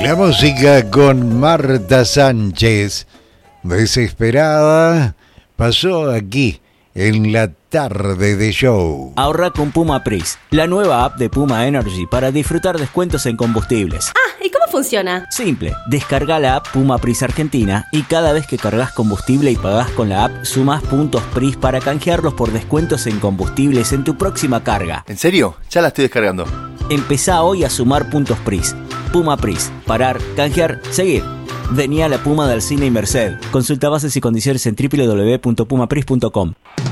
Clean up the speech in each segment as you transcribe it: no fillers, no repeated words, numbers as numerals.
La música con Marta Sánchez, Desesperada, pasó aquí en la tarde de show. Ahorra con Puma Pris, la nueva app de Puma Energy para disfrutar descuentos en combustibles. ¿Y cómo funciona? Simple, descarga la app Puma Pris Argentina y cada vez que cargas combustible y pagás con la app, sumás puntos Pris para canjearlos por descuentos en combustibles en tu próxima carga. ¿En serio? Ya la estoy descargando. Empezá hoy a sumar puntos Pris. Puma Pris, parar, canjear, seguir. Vení a la Puma de Alsina y Merced. Consulta bases y condiciones en www.pumapris.com.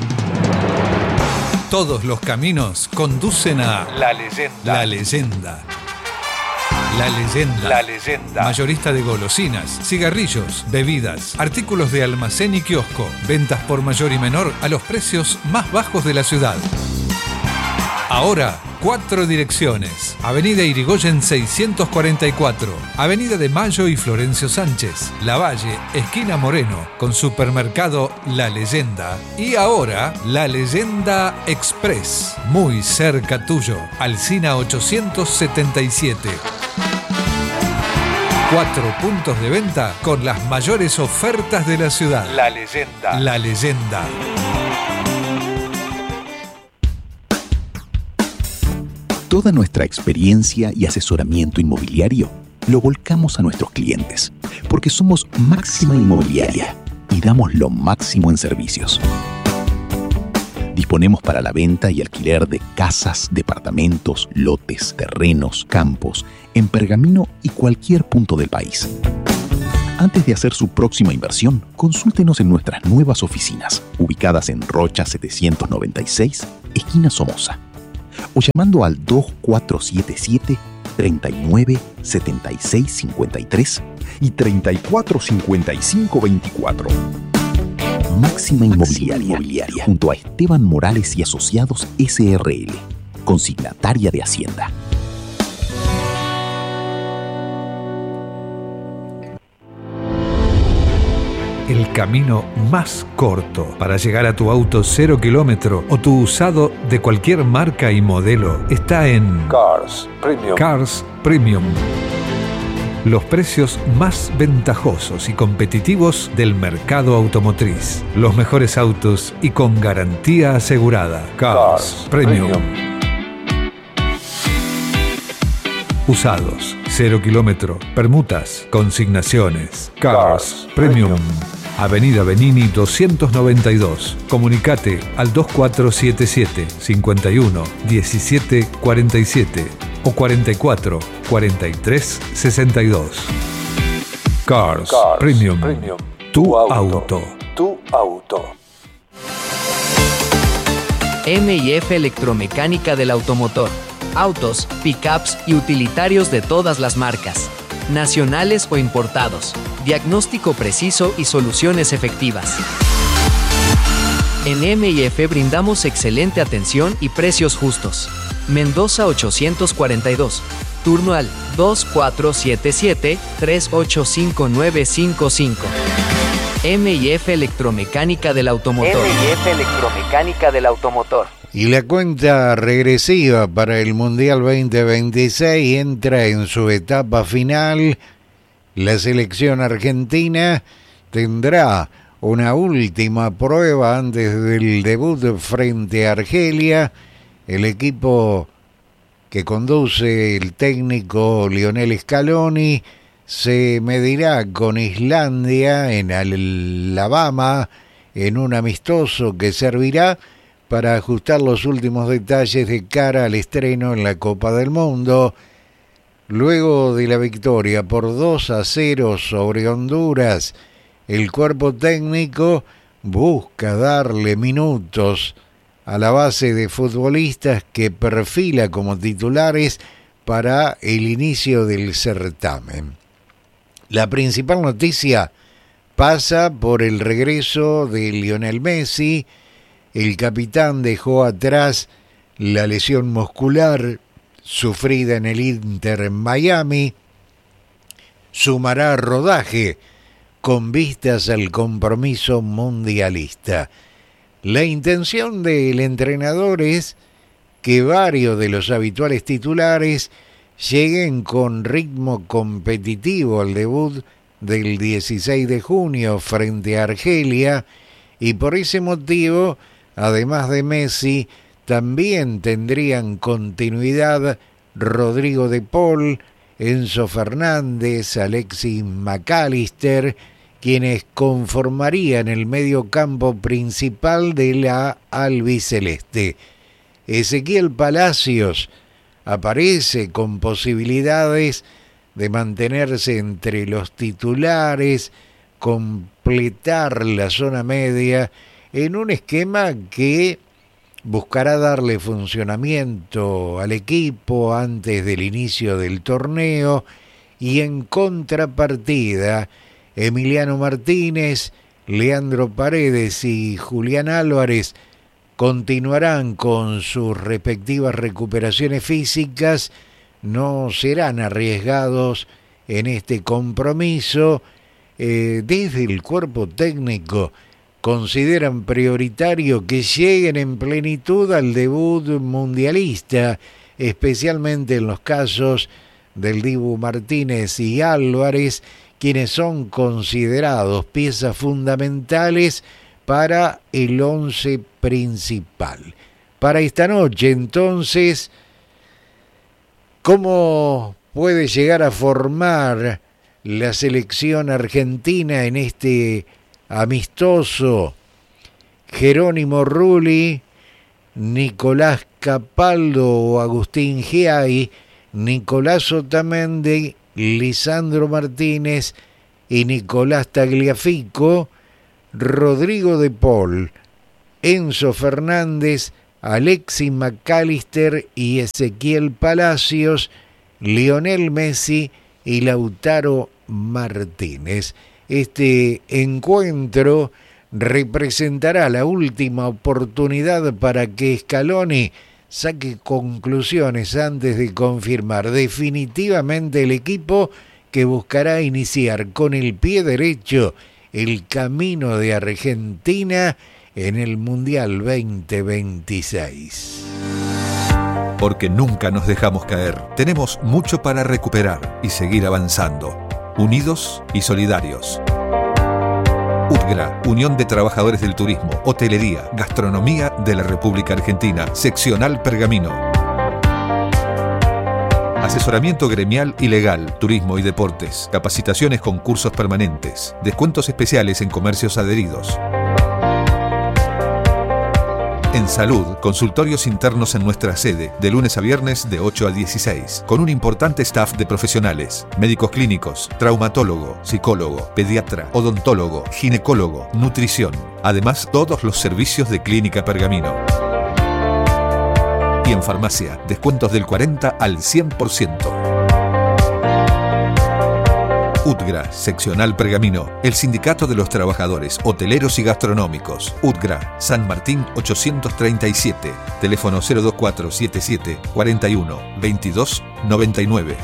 Todos los caminos conducen a La Leyenda. La Leyenda. La Leyenda. La Leyenda. Mayorista de golosinas, cigarrillos, bebidas, artículos de almacén y kiosco. Ventas por mayor y menor a los precios más bajos de la ciudad. Ahora, 4 direcciones. Avenida Irigoyen 644, Avenida de Mayo y Florencio Sánchez, Lavalle, esquina Moreno, con supermercado La Leyenda. Y ahora, La Leyenda Express, muy cerca tuyo, Alsina 877. 4 puntos de venta con las mayores ofertas de la ciudad. La Leyenda. La Leyenda. Toda nuestra experiencia y asesoramiento inmobiliario lo volcamos a nuestros clientes, porque somos Máxima Inmobiliaria y damos lo máximo en servicios. Disponemos para la venta y alquiler de casas, departamentos, lotes, terrenos, campos, en Pergamino y cualquier punto del país. Antes de hacer su próxima inversión, consúltenos en nuestras nuevas oficinas, ubicadas en Rocha 796, esquina Somoza, o llamando al 2477 39 76 53 y 34 55 24. Máxima Inmobiliaria, junto a Esteban Morales y Asociados SRL, consignataria de Hacienda. El camino más corto para llegar a tu auto 0 kilómetro o tu usado de cualquier marca y modelo está en Cars Premium. Cars Premium. Los precios más ventajosos y competitivos del mercado automotriz. Los mejores autos y con garantía asegurada. Cars Premium. Usados, 0 kilómetro, permutas, consignaciones. Cars Premium. Avenida Benini 292. Comunicate al 2477 51 17 47 o 44 43 62. Cars Premium. Tu auto. Tu auto. M&F Electromecánica del Automotor. Autos, pickups y utilitarios de todas las marcas, nacionales o importados. Diagnóstico preciso y soluciones efectivas. En M&F brindamos excelente atención y precios justos. Mendoza 842. Turno al 2477-385955. M&F Electromecánica del Automotor. M&F Electromecánica del Automotor. Y la cuenta regresiva para el Mundial 2026 entra en su etapa final. La selección argentina tendrá una última prueba antes del debut frente a Argelia. El equipo que conduce el técnico Lionel Scaloni se medirá con Islandia en Alabama en un amistoso que servirá para ajustar los últimos detalles de cara al estreno en la Copa del Mundo. Luego de la victoria por 2-0 sobre Honduras, el cuerpo técnico busca darle minutos a la base de futbolistas que perfila como titulares para el inicio del certamen. La principal noticia pasa por el regreso de Lionel Messi. El capitán dejó atrás la lesión muscular sufrida en el Inter en Miami. Sumará rodaje con vistas al compromiso mundialista. La intención del entrenador es que varios de los habituales titulares lleguen con ritmo competitivo al debut del 16 de junio frente a Argelia, y por ese motivo, además de Messi, también tendrían continuidad Rodrigo de Paul, Enzo Fernández, Alexis McAllister, quienes conformarían el medio campo principal de la albiceleste. Ezequiel Palacios aparece con posibilidades de mantenerse entre los titulares, completar la zona media en un esquema que buscará darle funcionamiento al equipo antes del inicio del torneo, y en contrapartida Emiliano Martínez, Leandro Paredes y Julián Álvarez continuarán con sus respectivas recuperaciones físicas, no serán arriesgados en este compromiso. Desde el cuerpo técnico consideran prioritario que lleguen en plenitud al debut mundialista, especialmente en los casos del Dibu Martínez y Álvarez, quienes son considerados piezas fundamentales para el once principal. Para esta noche, entonces, ¿cómo puede llegar a formar la selección argentina en este amistoso? Jerónimo Rulli, Nicolás Capaldo o Agustín Giai, Nicolás Otamendi, Lisandro Martínez y Nicolás Tagliafico, Rodrigo de Paul, Enzo Fernández, Alexis McAllister y Ezequiel Palacios, Lionel Messi y Lautaro Martínez. Este encuentro representará la última oportunidad para que Scaloni saque conclusiones antes de confirmar definitivamente el equipo que buscará iniciar con el pie derecho el camino de Argentina en el Mundial 2026. Porque nunca nos dejamos caer. Tenemos mucho para recuperar y seguir avanzando. Unidos y solidarios. UTGRA, Unión de Trabajadores del Turismo, Hotelería, Gastronomía de la República Argentina, Seccional Pergamino. Asesoramiento gremial y legal, turismo y deportes, capacitaciones con cursos permanentes, descuentos especiales en comercios adheridos. En salud, consultorios internos en nuestra sede, de lunes a viernes de 8 a 16, con un importante staff de profesionales, médicos clínicos, traumatólogo, psicólogo, pediatra, odontólogo, ginecólogo, nutrición. Además, todos los servicios de Clínica Pergamino. Y en farmacia, descuentos del 40 al 100%. UTGRA, Seccional Pergamino, el Sindicato de los Trabajadores Hoteleros y Gastronómicos. UTGRA, San Martín 837, teléfono 02477 41 22 99.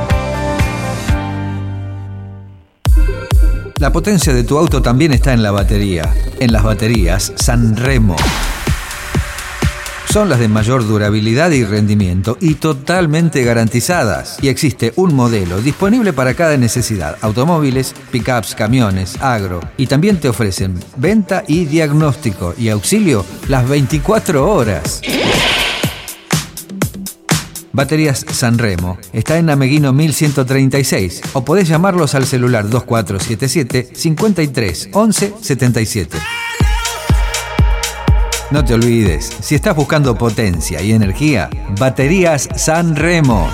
La potencia de tu auto también está en la batería. En las baterías Sanremo. Son las de mayor durabilidad y rendimiento y totalmente garantizadas. Y existe un modelo disponible para cada necesidad: automóviles, pickups, camiones, agro. Y también te ofrecen venta y diagnóstico y auxilio las 24 horas. Baterías Sanremo está en Ameguino 1136 o podés llamarlos al celular 2477 53 11 77. No te olvides, si estás buscando potencia y energía, Baterías Sanremo.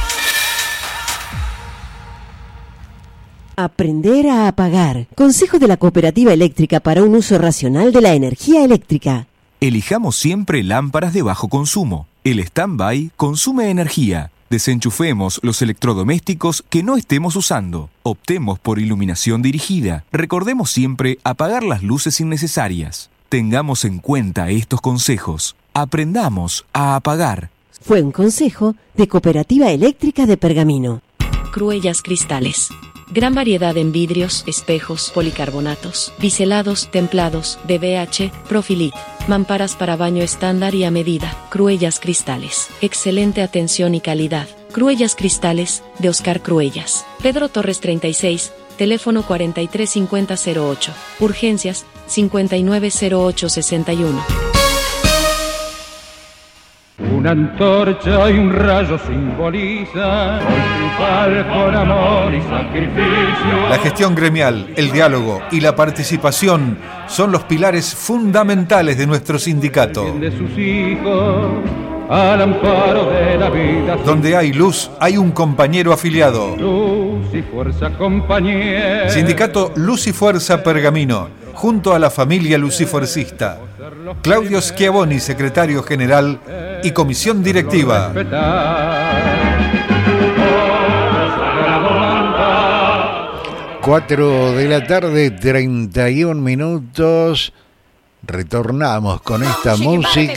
Aprender a apagar. Consejo de la Cooperativa Eléctrica para un uso racional de la energía eléctrica. Elijamos siempre lámparas de bajo consumo. El stand-by consume energía. Desenchufemos los electrodomésticos que no estemos usando. Optemos por iluminación dirigida. Recordemos siempre apagar las luces innecesarias. Tengamos en cuenta estos consejos. Aprendamos a apagar. Fue un consejo de Cooperativa Eléctrica de Pergamino. Cruellas Cristales. Gran variedad en vidrios, espejos, policarbonatos, biselados, templados, DBH, Profilit. Mamparas para baño estándar y a medida. Cruellas Cristales. Excelente atención y calidad. Cruellas Cristales, de Oscar Cruellas. Pedro Torres 36, teléfono 435008. Urgencias, 590861. Una antorcha y un rayo simboliza triunfar con amor y sacrificio. La gestión gremial, el diálogo y la participación son los pilares fundamentales de nuestro sindicato. De sus hijos, al amparo de la vida. Donde hay luz, hay un compañero afiliado. Luz y fuerza, compañera. Sindicato Luz y Fuerza Pergamino, junto a la familia lucifuercista. Claudio Schiavoni, secretario general y comisión directiva. 4 de la tarde, 31 minutos. Retornamos con esta música.